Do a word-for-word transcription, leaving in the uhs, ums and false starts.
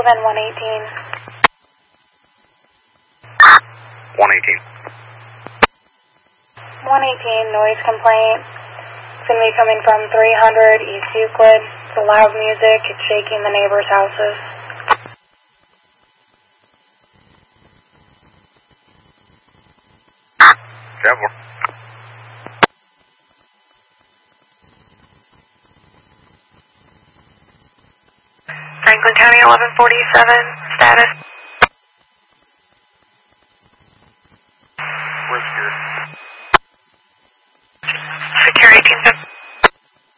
Sullivan, one eighteen. one eighteen. one eighteen, noise complaint. It's going to be coming from three hundred East Euclid. It's loud music. It's shaking the neighbors' houses. Traveler. Franklin County, eleven forty-seven, status. Where's your... Secure eighteen fifty.